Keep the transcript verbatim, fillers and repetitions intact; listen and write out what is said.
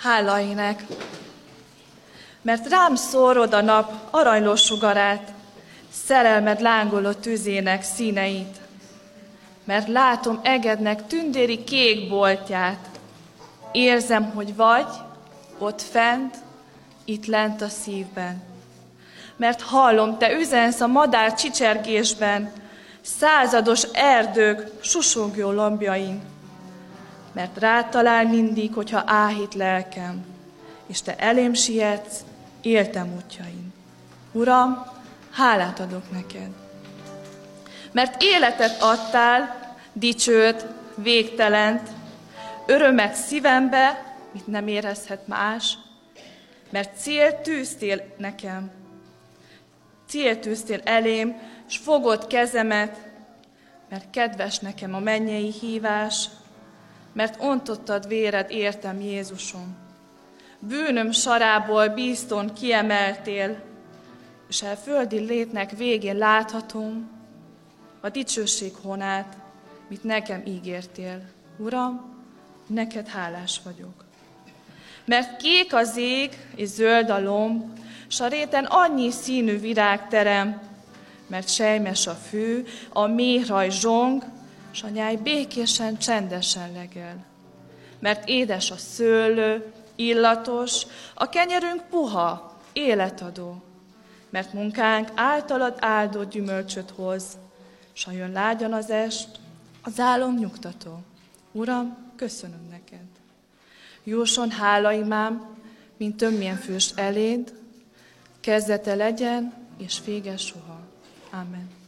Hála ének, mert rám szórod a nap aranylós sugarát, szerelmed lángoló tüzének színeit, mert látom egednek tündéri kék boltját, érzem, hogy vagy ott fent, itt lent a szívben. Mert hallom, te üzensz a madár csicsergésben, százados erdők susogó lombjain. Mert rád talál mindig, hogyha áhít lelkem, és te elém sietsz éltem útjain. Uram, hálát adok neked. Mert életet adtál, dicsőt, végtelent, örömet szívembe, mit nem érezhet más, mert célt tűztél nekem. Célt tűztél elém, s fogod kezemet, mert kedves nekem a mennyei hívás, mert ontottad véred értem, Jézusom. Bűnöm sarából bízton kiemeltél, és a földi létnek végén láthatom a dicsőség honát, mit nekem ígértél. Uram, neked hálás vagyok. Mert kék az ég, és zöld a lomb, s a réten annyi színű virág terem, mert sejmes a fű, a méhraj zsong, s a nyáj békésen, csendesen legel. Mert édes a szőlő, illatos, a kenyerünk puha, életadó. Mert munkánk általad áldott gyümölcsöt hoz, s ha jön lágyan az est, az álom nyugtató. Uram, köszönöm neked. Jóson hálaimám, mint többmilyen főst eléd, kezdete legyen, és vége soha. Amen.